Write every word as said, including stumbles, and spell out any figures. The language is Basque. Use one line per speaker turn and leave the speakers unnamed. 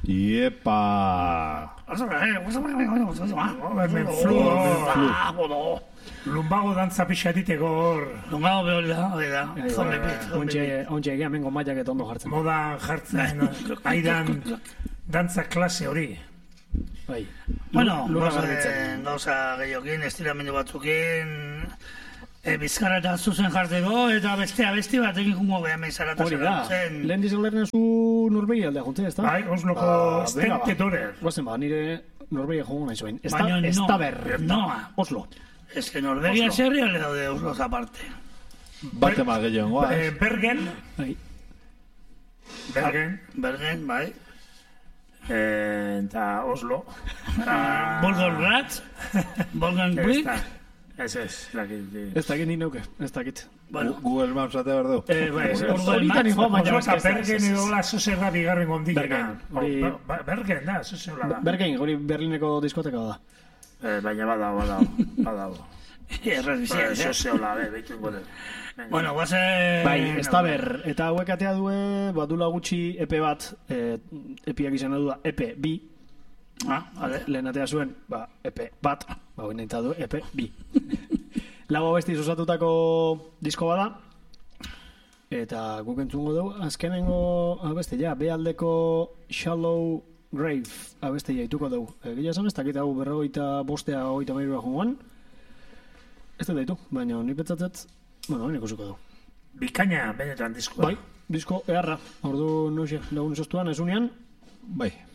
Iepa!
Lumbago dantza pixatiteko hor.
Lumbago behori da, hori da.
Ontxe egia mengo mailak eta ondo jartzen.
Modan jartzen, aidan dantza klase hori.
Bai.
Bueno, gauza gehiokin, estiramendu batzukin, bizkarra eta zuzen jarteko, eta bestea besti bat egin jungo beha meizarata
zen. Hori da, lehen dizan lernen zu Norbegi aldea juntzen, ez da?
Bai, Osloko stentetorer.
Guazen ba, nire Norbegi jungo nahi zuen.
Baina
Ez da ber,
Oslo. Ez que Norvegia zerri ale daude Osloz aparte.
Bate mal gehioen, guaz.
Bergen.
Bergen. Bergen, bai.
Eta Oslo.
Volgograd. Volgograd.
Ez ez, dakit.
Ez dakit ni neuke, ez dakit.
Google Maps ate behar du.
Horitan ingo, baina
Bergen edo la zuzerra bigarren gondikena. Bergen da, zuzerra da.
Bergen, hori Berlineko diskoteka da.
Baina badago, badago, badago.
Erraz bizia,
ez? Zozeola, be, behitu ingote.
Bueno, guaze...
Bai, ez da ber, eta hauek atea due, badula gutxi epe bat, epiak izan du da, epe bi.
Ah, vale.
Lehen atea zuen, ba, epe bat, ba, hori nahi du, epe bi. Lau abesti osatutako disko bada, eta guk entzungo dugu, azkenengo abeste, ja, bealdeko Shallow Grave abeste jaituko dugu. Egia esan ez dakit hau berrogeita bostea oita mairua jongoan. Ez da daitu, baina ni petzatzet, bueno, hori ikusiko dugu.
Bikaina benetan diskoa.
Bai, disko eharra. Ordu noixe lagun esostuan, ez unean.
Bai.